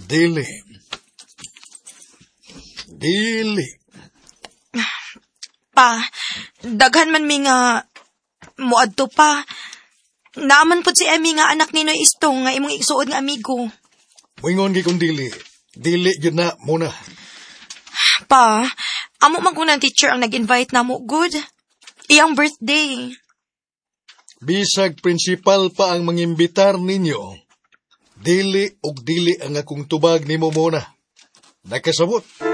Dili. Dili. Pa, daghan man mi nga muadto pa. Naaman po si Emmy nga anak ni Noy Istong nga imong igsuod nga amigo. Moingon gi kung dili. Dili yun na muna. Pa, amo man kung ng teacher ang nag-invite na mo, good. Iyang birthday. Bisag principal pa ang mangimbitar ninyo. Dili og dili ang akong tubag nimo muna. Nakasabot.